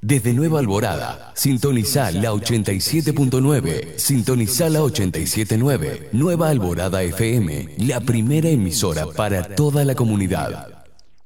Desde Nueva Alborada, sintonizá la 87.9, sintonizá la 87.9, Nueva Alborada FM, la primera emisora para toda la comunidad.